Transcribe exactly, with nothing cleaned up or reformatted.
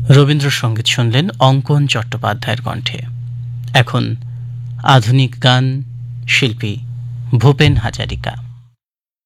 রবীন্দ্রসঙ্গীত শুনলেন অঙ্কন চট্টোপাধ্যায়ের কণ্ঠে। এখন আধুনিক গান, শিল্পী ভূপেন হাজারিকা।